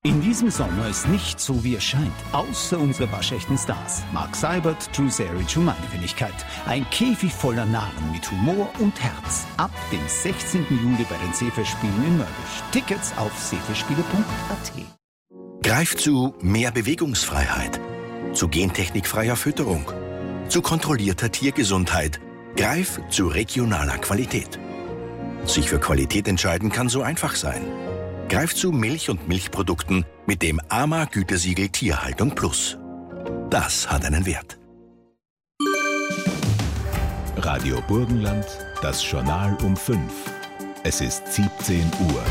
In diesem Sommer ist nichts so, wie es scheint, außer unsere waschechten Stars. Mark Seibert, Drew Seric und meine Wenigkeit. Ein Käfig voller Narren mit Humor und Herz. Ab dem 16. Juli bei den Seefestspielen in Mörbisch. Tickets auf seefestspiele.at. Greif zu mehr Bewegungsfreiheit, zu gentechnikfreier Fütterung, zu kontrollierter Tiergesundheit. Greif zu regionaler Qualität. Sich für Qualität entscheiden kann so einfach sein. Greif zu Milch und Milchprodukten mit dem AMA-Gütesiegel Tierhaltung Plus. Das hat einen Wert. Radio Burgenland, das Journal um 5. Es ist 17 Uhr.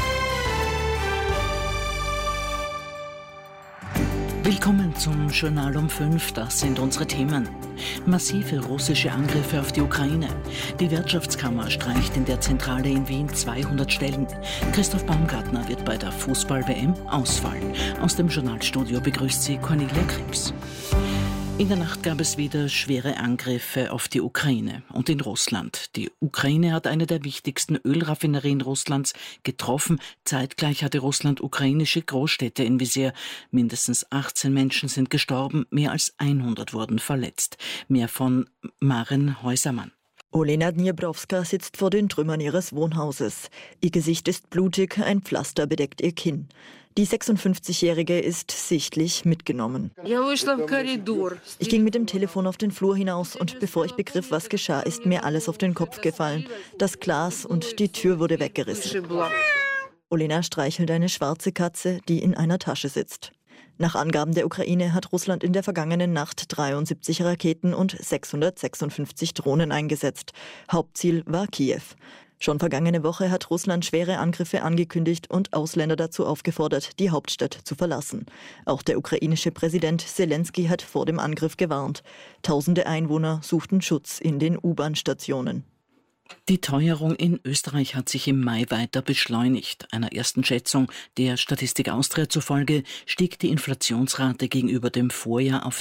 Willkommen zum Journal um 5, das sind unsere Themen. Massive russische Angriffe auf die Ukraine. Die Wirtschaftskammer streicht in der Zentrale in Wien 200 Stellen. Christoph Baumgartner wird bei der Fußball-WM ausfallen. Aus dem Journalstudio begrüßt sie Cornelia Krebs. In der Nacht gab es wieder schwere Angriffe auf die Ukraine und in Russland. Die Ukraine hat eine der wichtigsten Ölraffinerien Russlands getroffen. Zeitgleich hatte Russland ukrainische Großstädte im Visier. Mindestens 18 Menschen sind gestorben, mehr als 100 wurden verletzt. Mehr von Maren Häusermann. Olena Dniebrowska sitzt vor den Trümmern ihres Wohnhauses. Ihr Gesicht ist blutig, ein Pflaster bedeckt ihr Kinn. Die 56-Jährige ist sichtlich mitgenommen. Ich ging mit dem Telefon auf den Flur hinaus und bevor ich begriff, was geschah, ist mir alles auf den Kopf gefallen. Das Glas und die Tür wurde weggerissen. Olena streichelt eine schwarze Katze, die in einer Tasche sitzt. Nach Angaben der Ukraine hat Russland in der vergangenen Nacht 73 Raketen und 656 Drohnen eingesetzt. Hauptziel war Kiew. Schon vergangene Woche hat Russland schwere Angriffe angekündigt und Ausländer dazu aufgefordert, die Hauptstadt zu verlassen. Auch der ukrainische Präsident Selensky hat vor dem Angriff gewarnt. Tausende Einwohner suchten Schutz in den U-Bahn-Stationen. Die Teuerung in Österreich hat sich im Mai weiter beschleunigt. Einer ersten Schätzung der Statistik Austria zufolge stieg die Inflationsrate gegenüber dem Vorjahr auf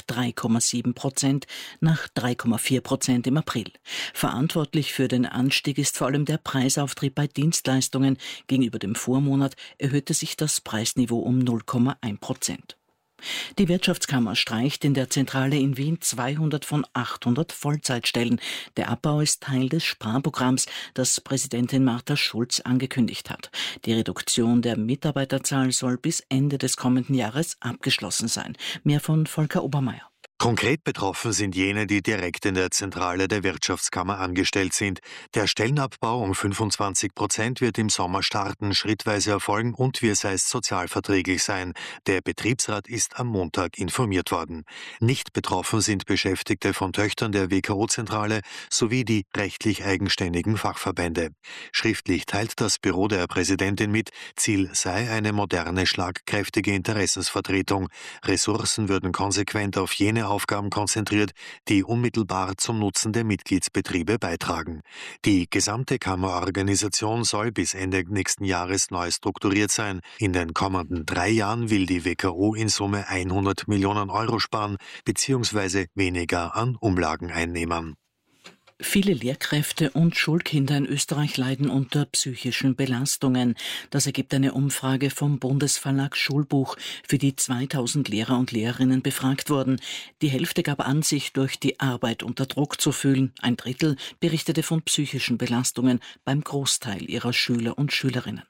3,7% nach 3,4% im April. Verantwortlich für den Anstieg ist vor allem der Preisauftrieb bei Dienstleistungen. Gegenüber dem Vormonat erhöhte sich das Preisniveau um 0,1%. Die Wirtschaftskammer streicht in der Zentrale in Wien 200 von 800 Vollzeitstellen. Der Abbau ist Teil des Sparprogramms, das Präsidentin Martha Schulz angekündigt hat. Die Reduktion der Mitarbeiterzahl soll bis Ende des kommenden Jahres abgeschlossen sein. Mehr von Volker Obermeier. Konkret betroffen sind jene, die direkt in der Zentrale der Wirtschaftskammer angestellt sind. Der Stellenabbau um 25% wird im Sommer starten, schrittweise erfolgen und wie es heißt, sozialverträglich sein. Der Betriebsrat ist am Montag informiert worden. Nicht betroffen sind Beschäftigte von Töchtern der WKO-Zentrale sowie die rechtlich eigenständigen Fachverbände. Schriftlich teilt das Büro der Präsidentin mit, Ziel sei eine moderne, schlagkräftige Interessensvertretung. Ressourcen würden konsequent auf jene Aufgaben konzentriert, die unmittelbar zum Nutzen der Mitgliedsbetriebe beitragen. Die gesamte Kammerorganisation soll bis Ende nächsten Jahres neu strukturiert sein. In den kommenden 3 Jahren will die WKO in Summe 100 Millionen Euro sparen bzw. weniger an Umlageneinnehmern. Viele Lehrkräfte und Schulkinder in Österreich leiden unter psychischen Belastungen. Das ergibt eine Umfrage vom Bundesverlag Schulbuch, für die 2000 Lehrer und Lehrerinnen befragt wurden. Die Hälfte gab an, sich durch die Arbeit unter Druck zu fühlen. Ein Drittel berichtete von psychischen Belastungen beim Großteil ihrer Schüler und Schülerinnen.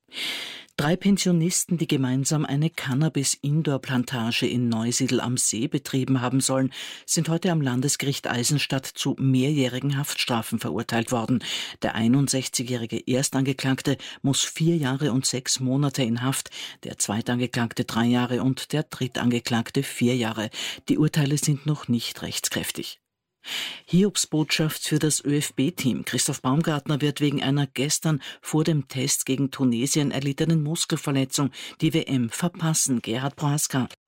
3 Pensionisten, die gemeinsam eine Cannabis-Indoor-Plantage in Neusiedl am See betrieben haben sollen, sind heute am Landesgericht Eisenstadt zu mehrjährigen Haftstrafen verurteilt worden. Der 61-jährige Erstangeklagte muss 4 Jahre und 6 Monate in Haft, der Zweitangeklagte 3 Jahre und der Drittangeklagte 4 Jahre. Die Urteile sind noch nicht rechtskräftig. Hiobsbotschaft für das ÖFB-Team. Christoph Baumgartner wird wegen einer gestern vor dem Test gegen Tunesien erlittenen Muskelverletzung die WM verpassen. Gerhard Prohaska.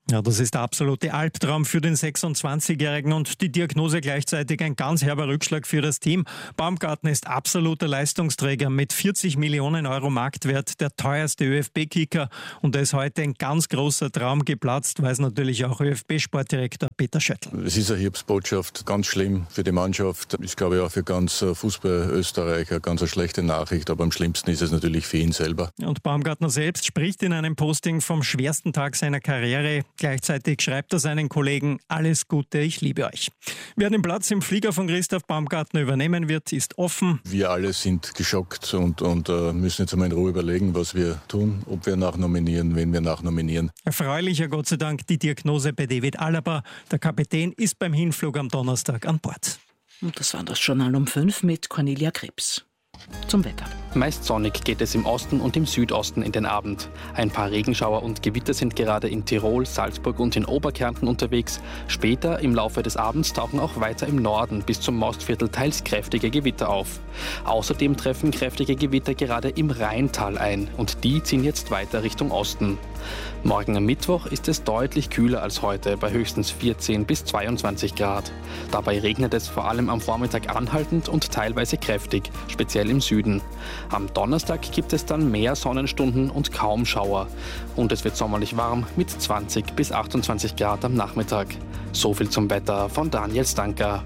Ja, das ist der absolute Albtraum für den 26-Jährigen und die Diagnose gleichzeitig ein ganz herber Rückschlag für das Team. Baumgartner ist absoluter Leistungsträger mit 40 Millionen Euro Marktwert, der teuerste ÖFB-Kicker, und da ist heute ein ganz großer Traum geplatzt, weiß natürlich auch ÖFB-Sportdirektor Peter Schöttl. Es ist eine Hilfsbotschaft, ganz schlimm für die Mannschaft. Ich glaube auch für ganz Fußball Österreich eine ganz schlechte Nachricht, aber am schlimmsten ist es natürlich für ihn selber. Und Baumgartner selbst spricht in einem Posting vom schwersten Tag seiner Karriere. Gleichzeitig schreibt er seinen Kollegen: Alles Gute, ich liebe euch. Wer den Platz im Flieger von Christoph Baumgartner übernehmen wird, ist offen. Wir alle sind geschockt und müssen jetzt einmal in Ruhe überlegen, was wir tun, ob wir nachnominieren, wen wir nachnominieren. Erfreulicher Gott sei Dank die Diagnose bei David Alaba. Der Kapitän ist beim Hinflug am Donnerstag an Bord. Und das war das Journal um 5 mit Cornelia Krebs. Zum Wetter. Meist sonnig geht es im Osten und im Südosten in den Abend. Ein paar Regenschauer und Gewitter sind gerade in Tirol, Salzburg und in Oberkärnten unterwegs. Später im Laufe des Abends tauchen auch weiter im Norden bis zum Mostviertel teils kräftige Gewitter auf. Außerdem treffen kräftige Gewitter gerade im Rheintal ein und die ziehen jetzt weiter Richtung Osten. Morgen am Mittwoch ist es deutlich kühler als heute, bei höchstens 14 bis 22 Grad. Dabei regnet es vor allem am Vormittag anhaltend und teilweise kräftig, speziell im Süden. Am Donnerstag gibt es dann mehr Sonnenstunden und kaum Schauer. Und es wird sommerlich warm mit 20 bis 28 Grad am Nachmittag. So viel zum Wetter von Daniel Stanker.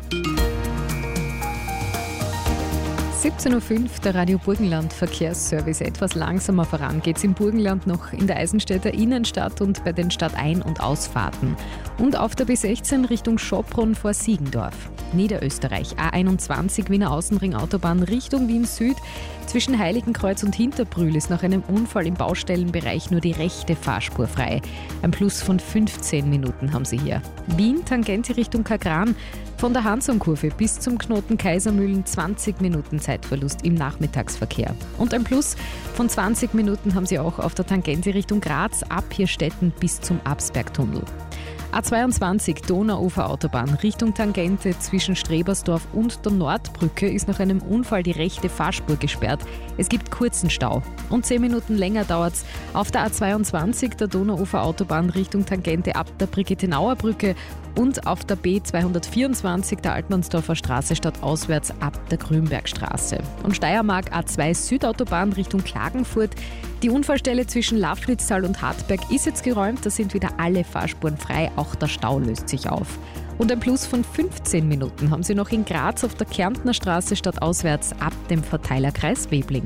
17.05 Uhr, der Radio Burgenland Verkehrsservice. Etwas langsamer voran geht's im Burgenland noch in der Eisenstädter Innenstadt und bei den Stadtein- und Ausfahrten. Und auf der B16 Richtung Schopron vor Siegendorf. Niederösterreich, A21 Wiener Außenring Autobahn Richtung Wien Süd. Zwischen Heiligenkreuz und Hinterbrühl ist nach einem Unfall im Baustellenbereich nur die rechte Fahrspur frei. Ein Plus von 15 Minuten haben Sie hier. Wien, Tangente Richtung Kagran. Von der Hansonkurve bis zum Knoten Kaisermühlen 20 Minuten Zeitverlust im Nachmittagsverkehr. Und ein Plus von 20 Minuten haben Sie auch auf der Tangente Richtung Graz ab Hirstetten bis zum Absbergtunnel. A22 Donauuferautobahn Richtung Tangente zwischen Strebersdorf und der Nordbrücke ist nach einem Unfall die rechte Fahrspur gesperrt. Es gibt kurzen Stau. Und 10 Minuten länger dauert es auf der A22 der Donauuferautobahn Richtung Tangente ab der Brigittenauer Brücke und auf der B224 der Altmannsdorfer Straße stadtauswärts ab der Grünbergstraße. Und Steiermark A2 Südautobahn Richtung Klagenfurt. Die Unfallstelle zwischen Lafnitztal und Hartberg ist jetzt geräumt, da sind wieder alle Fahrspuren frei, auch der Stau löst sich auf. Und ein Plus von 15 Minuten haben Sie noch in Graz auf der Kärntner Straße stadtauswärts ab dem Verteilerkreis Webling.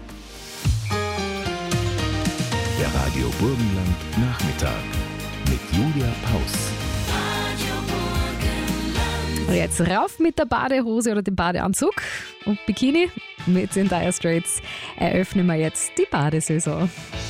Der Radio Burgenland Nachmittag mit Julia Paus. Und jetzt rauf mit der Badehose oder dem Badeanzug und Bikini. Mit den Dire Straits eröffnen wir jetzt die Badesaison.